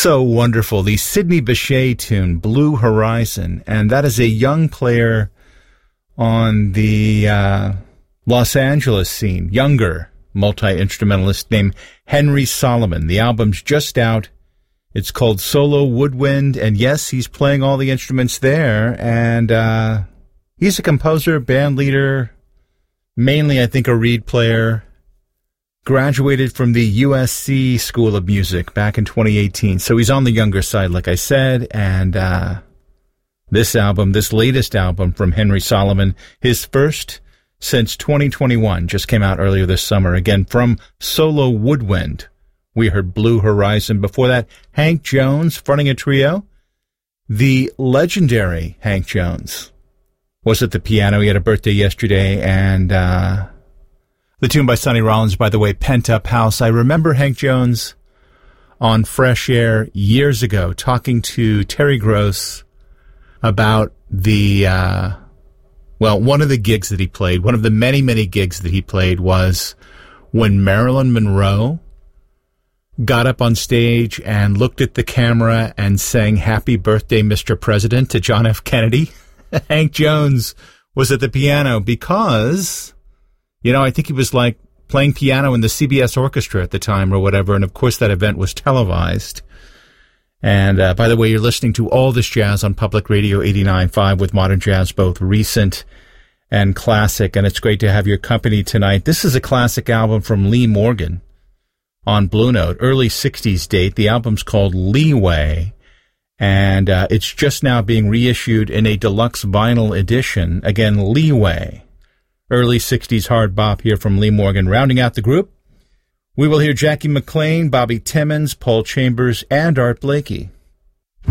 So wonderful. The Sidney Bechet tune, Blue Horizon. And that is a young player on the Los Angeles scene, younger multi-instrumentalist named Henry Solomon. The album's just out. It's called Solo Woodwind, and yes, he's playing all the instruments there, and he's a composer, band leader, mainly, I think, a reed player. Graduated from the USC School of Music back in 2018, so he's on the younger side, like I said, and this latest album from Henry Solomon, his first since 2021, just came out earlier this summer. Again, from Solo Woodwind, we heard Blue Horizon. Before that, Hank Jones fronting a trio. The legendary Hank Jones was at the piano. He had a birthday yesterday, and the tune by Sonny Rollins, by the way, Pent Up House. I remember Hank Jones on Fresh Air years ago talking to Terry Gross about one of the gigs that he played, one of the many, many gigs that he played was when Marilyn Monroe got up on stage and looked at the camera and sang Happy Birthday, Mr. President to John F. Kennedy. Hank Jones was at the piano because, I think he was like playing piano in the CBS orchestra at the time or whatever, and of course that event was televised. And by the way, you're listening to All This Jazz on Public Radio 89.5 with modern jazz, both recent and classic, and it's great to have your company tonight. This is a classic album from Lee Morgan on Blue Note, early 60s date. The album's called Leeway, and it's just now being reissued in a deluxe vinyl edition. Again, Leeway, early 60s hard bop here from Lee Morgan. Rounding out the group, we will hear Jackie McLean, Bobby Timmons, Paul Chambers, and Art Blakey.